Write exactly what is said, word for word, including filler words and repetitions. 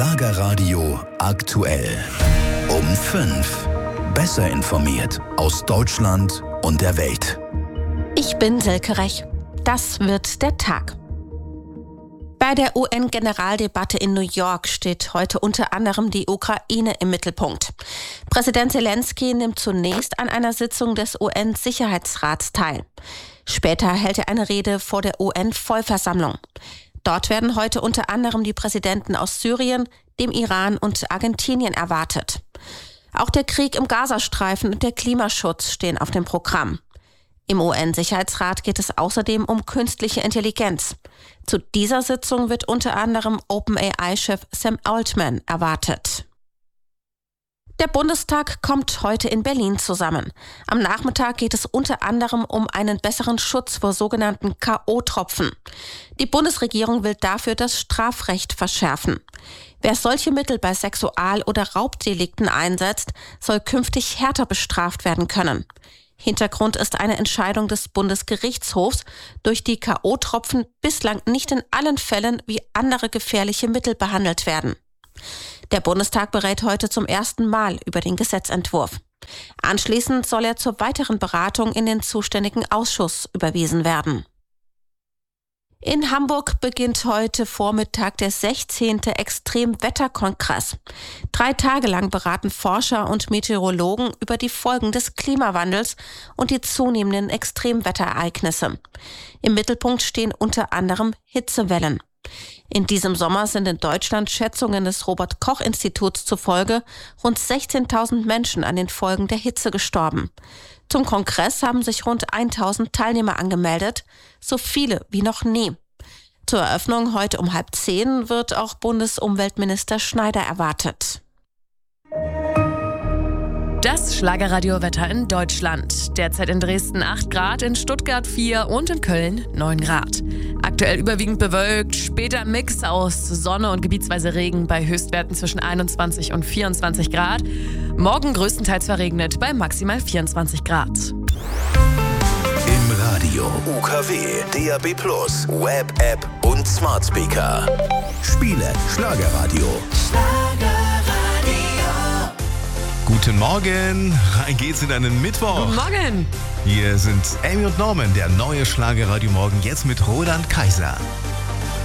Schlagerradio aktuell. Um fünf. Besser informiert aus Deutschland und der Welt. Ich bin Silke Rech. Das wird der Tag. Bei der U N-Generaldebatte in New York steht heute unter anderem die Ukraine im Mittelpunkt. Präsident Zelensky nimmt zunächst an einer Sitzung des U N-Sicherheitsrats teil. Später hält er eine Rede vor der U N-Vollversammlung. Dort werden heute unter anderem die Präsidenten aus Syrien, dem Iran und Argentinien erwartet. Auch der Krieg im Gazastreifen und der Klimaschutz stehen auf dem Programm. Im U N-Sicherheitsrat geht es außerdem um künstliche Intelligenz. Zu dieser Sitzung wird unter anderem OpenAI-Chef Sam Altman erwartet. Der Bundestag kommt heute in Berlin zusammen. Am Nachmittag geht es unter anderem um einen besseren Schutz vor sogenannten K O-Tropfen. Die Bundesregierung will dafür das Strafrecht verschärfen. Wer solche Mittel bei Sexual- oder Raubdelikten einsetzt, soll künftig härter bestraft werden können. Hintergrund ist eine Entscheidung des Bundesgerichtshofs, durch die K O-Tropfen bislang nicht in allen Fällen wie andere gefährliche Mittel behandelt werden. Der Bundestag berät heute zum ersten Mal über den Gesetzentwurf. Anschließend soll er zur weiteren Beratung in den zuständigen Ausschuss überwiesen werden. In Hamburg beginnt heute Vormittag der sechzehnte Extremwetterkongress. Drei Tage lang beraten Forscher und Meteorologen über die Folgen des Klimawandels und die zunehmenden Extremwetterereignisse. Im Mittelpunkt stehen unter anderem Hitzewellen. In diesem Sommer sind in Deutschland Schätzungen des Robert-Koch-Instituts zufolge rund sechzehntausend Menschen an den Folgen der Hitze gestorben. Zum Kongress haben sich rund tausend Teilnehmer angemeldet, so viele wie noch nie. Zur Eröffnung heute um halb zehn wird auch Bundesumweltminister Schneider erwartet. Das Schlagerradio-Wetter in Deutschland. Derzeit in Dresden acht Grad, in Stuttgart vier und in Köln neun Grad. Aktuell überwiegend bewölkt, später Mix aus Sonne und gebietsweise Regen bei Höchstwerten zwischen einundzwanzig und vierundzwanzig Grad. Morgen größtenteils verregnet bei maximal vierundzwanzig Grad. Im Radio, U K W, D A B plus, Web, App und Smart Speaker. Spiele Schlagerradio. Guten Morgen, rein geht's in einen Mittwoch. Guten Morgen. Hier sind Amy und Norman, der neue Schlagerradio Morgen, jetzt mit Roland Kaiser.